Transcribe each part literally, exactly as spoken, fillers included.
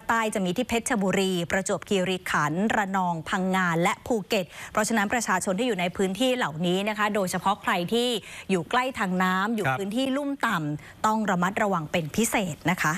ใต้จะมีที่เพชรบุรีประจวบคีรีขันธ์ระนองพังงาและภูเก็ตเพราะฉะนั้นประชาชนที่อยู่ในพื้นที่เหล่านี้นะคะโดยเฉพาะใครที่อยู่ใกล้ทางน้ำอยู่พื้นที่ลุ่มต่ำต้องระมัดระวังเป็นพิเศษนะคะ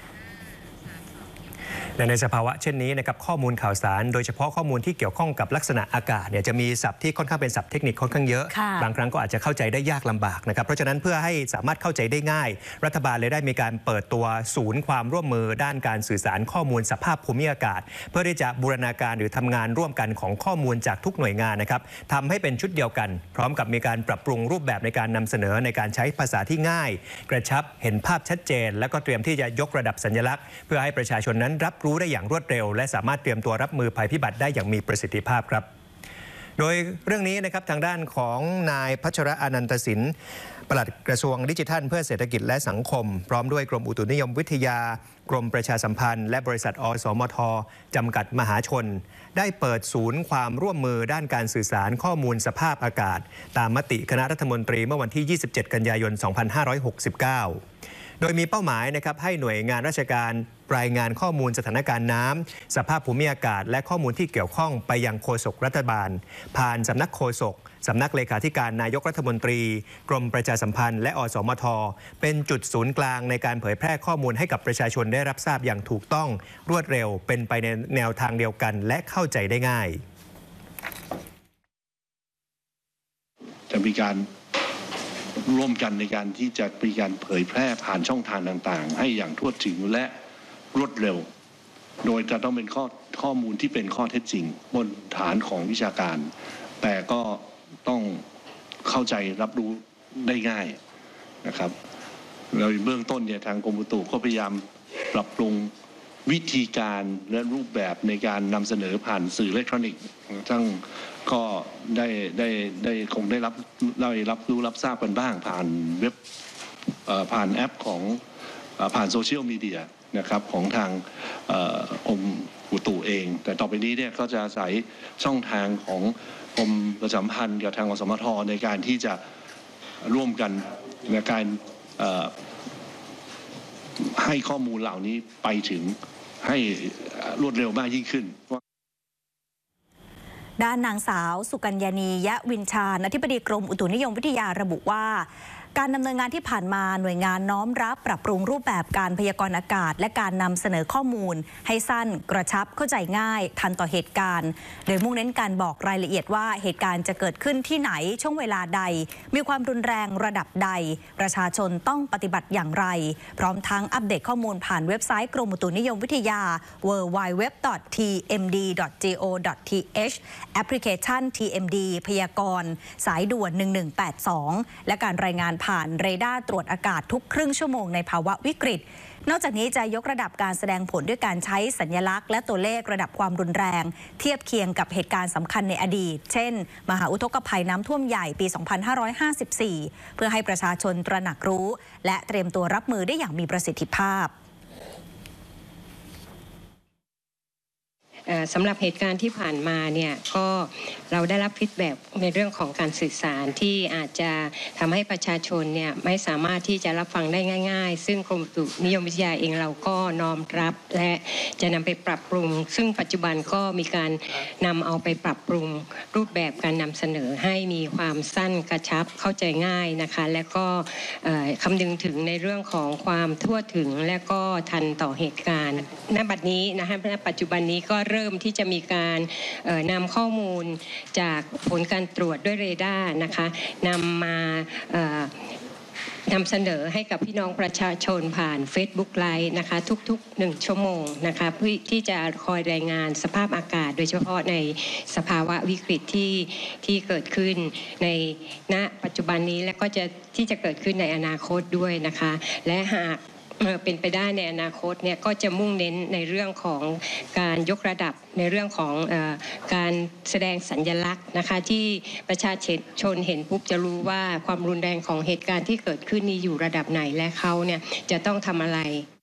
และในสภาวะเช่นนี้นะครับข้อมูลข่าวสารโดยเฉพาะข้อมูลที่เกี่ยวข้องกับลักษณะอากาศเนี่ยจะมีศัพท์ที่ค่อนข้างเป็นศัพท์เทคนิคค่อนข้างเยอะบางครั้งก็อาจจะเข้าใจได้ยากลำบากนะครับเพราะฉะนั้นเพื่อให้สามารถเข้าใจได้ง่ายรัฐบาลเลยได้มีการเปิดตัวศูนย์ความร่วมมือด้านการสื่อสารข้อมูลสภาพภูมิอากาศเพื่อที่จะบูรณาการหรือทำงานร่วมกันของข้อมูลจากทุกหน่วยงานนะครับทำให้เป็นชุดเดียวกันพร้อมกับมีการปรับปรุงรูปแบบในการนำเสนอในการใช้ภาษาที่ง่ายกระชับเห็นภาพชัดเจนและก็เตรียมที่จะยกระดับสัญลักษณ์เพื่อให้ประชาชนนั้นรับรู้ได้อย่างรวดเร็วและสามารถเตรียมตัวรับมือภัยพิบัติได้อย่างมีประสิทธิภาพครับโดยเรื่องนี้นะครับทางด้านของนายพัชรอนันตสินปลัดกระทรวงดิจิทัลเพื่อเศรษฐกิจและสังคมพร้อมด้วยกรมอุตุนิยมวิทยากรมประชาสัมพันธ์และบริษัทอสมทจำกัดมหาชนได้เปิดศูนย์ความร่วมมือด้านการสื่อสารข้อมูลสภาพอากาศตามมติคณะรัฐมนตรีเมื่อวันที่ยี่สิบเจ็ดกันยายนสองพันห้าร้อยหกสิบเก้าโดยมีเป้าหมายนะครับให้หน่วยงานราชการรายงานข้อมูลสถานการณ์น้ำสภาพภูมิอากาศและข้อมูลที่เกี่ยวข้องไปยังโฆษกรัฐบาลผ่านสำนักโฆษกสำนักเลขาธิการนายกรัฐมนตรีกรมประชาสัมพันธ์และอสมทเป็นจุดศูนย์กลางในการเผยแพร่ข้อมูลให้กับประชาชนได้รับทราบอย่างถูกต้องรวดเร็วเป็นไปในแนวทางเดียวกันและเข้าใจได้ง่ายจะมีการร่วมกันในการที่จะมีการเผยแพร่ผ่านช่องทางต่างๆให้อย่างทั่วถึงและรวดเร็วโดยจะต้องเป็นข้อข้อมูลที่เป็นข้อเท็จจริงบนฐานของวิชาการแต่ก็ต้องเข้าใจรับรู้ได้ง่ายนะครับโดยเบื้องต้นเนี่ยทางกรมอุตุก็พยายามปรับปรุงวิธีการและรูปแบบในการนำเสนอผ่านสื่ออิเล็กทรอนิกส์ทั้งก็ได้ได้ได้คงได้รับได้รับรู้รับทราบกันบ้างผ่านเว็บผ่านแอปของผ่านโซเชียลมีเดียนะครับของทางองค์อุตุเองแต่ต่อไปนี้เนี่ยก็จะอาศัยช่องทางของกรมประชาสัมพันธ์กับทางอสมทในการที่จะร่วมกันในการให้ข้อมูลเหล่านี้ไปถึงให้รวดเร็วมากยิ่งขึ้นด้านนางสาวสุกัญญานียะวินชาญอธิบดีกรมอุตุนิยมวิทยาระบุว่าการดำเนินงานที่ผ่านมาหน่วยงานน้อมรับปรับปรุงรูปแบบการพยากรณ์อากาศและการนำเสนอข้อมูลให้สั้นกระชับเข้าใจง่ายทันต่อเหตุการณ์โดยมุ่งเน้นการบอกรายละเอียดว่าเหตุการณ์จะเกิดขึ้นที่ไหนช่วงเวลาใดมีความรุนแรงระดับใดประชาชนต้องปฏิบัติอย่างไรพร้อมทั้งอัปเดตข้อมูลผ่านเว็บไซต์กรมอุตุนิยมวิทยา ดับเบิลยู ดับเบิลยู ดับเบิลยู ดอท ที เอ็ม ดี ดอท จี โอ ดอท ที เอช แอปพลิเคชัน ที เอ็ม ดี พยากรณ์สายด่วนหนึ่งหนึ่งแปดสองและการรายงานผ่านเรดาร์ตรวจอากาศทุกครึ่งชั่วโมงในภาวะวิกฤตนอกจากนี้จะยกระดับการแสดงผลด้วยการใช้สัญลักษณ์และตัวเลขระดับความรุนแรงเทียบเคียงกับเหตุการณ์สำคัญในอดีตเช่นมหาอุทกภัยน้ำท่วมใหญ่ปี สองพันห้าร้อยห้าสิบสี่ เพื่อให้ประชาชนตระหนักรู้และเตรียมตัวรับมือได้อย่างมีประสิทธิภาพสำหรับเหตุการณ์ที่ผ่านมาเนี่ยก็เราได้รับฟีดแบ็กในเรื่องของการสื่อสารที่อาจจะทำให้ประชาชนเนี่ยไม่สามารถที่จะรับฟังได้ง่ายๆซึ่งกรมอุตุนิยมวิทยาเองเราก็น้อมรับและจะนำไปปรับปรุงซึ่งปัจจุบันก็มีการนำเอาไปปรับปรุงรูปแบบการนำเสนอให้มีความสั้นกระชับเข้าใจง่ายนะคะและก็คำนึงถึงในเรื่องของความทั่วถึงและก็ทันต่อเหตุการณ์ณบัดนี้นะคะณปัจจุบันนี้ก็เริ่มที่จะมีการนำข้อมูลจากผลการตรวจด้วยเรดาร์นะคะนำมานำเสนอให้กับพี่น้องประชาชนผ่าน Facebook Live นะคะทุกๆหนึ่งชั่วโมงนะคะเพื่อที่จะคอยรายงานสภาพอากาศโดยเฉพาะในสภาวะวิกฤตที่ที่เกิดขึ้นในณปัจจุบันนี้และก็จะที่จะเกิดขึ้นในอนาคตด้วยนะคะและหากเป็นไปได้ในอนาคตเนี่ยก็จะมุ่งเน้นในเรื่องของการยกระดับในเรื่องของเอ่อการแสดงสัญลักษณ์นะคะที่ประชาชนเห็นปุ๊บจะรู้ว่าความรุนแรงของเหตุการณ์ที่เกิดขึ้นนี้อยู่ระดับไหนและเขาเนี่ยจะต้องทำอะไร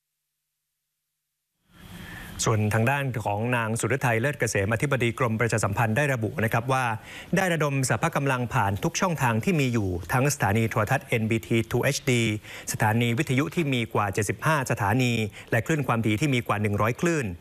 ส่วนทางด้านของนางสุรทัยเลิศเกษมอธิบดีกรมประชาสัมพันธ์ได้ระบุนะครับว่าได้ระดมสรรพกำลังผ่านทุกช่องทางที่มีอยู่ทั้งสถานีโทรทัศน์ เอ็น บี ที ทู เอช ดี สถานีวิทยุที่มีกว่าเจ็ดสิบห้าสถานีและคลื่นความถี่ที่มีกว่าหนึ่งร้อยคลื่น